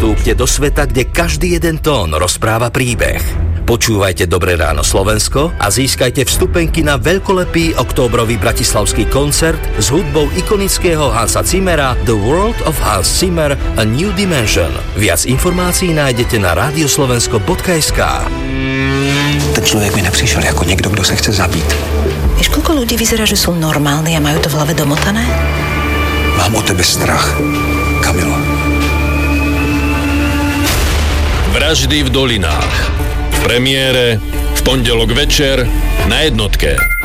Vstúpte do sveta, kde každý jeden tón rozpráva príbeh. Počúvajte Dobré ráno Slovensko a získajte vstupenky na veľkolepý októbrový bratislavský koncert s hudbou ikonického Hansa Zimmera The World of Hans Zimmer A New Dimension. Viac informácií nájdete na radioslovensko.sk. Ten človek mi nepřišel jako někdo, kdo se chce zabít. Víš, koľko ľudí vyzerá, že sú normálni a majú to v hlave domotané? Mám o tebe strach, Kamilo. Vraždy v dolinách. V premiére v pondelok večer na Jednotke.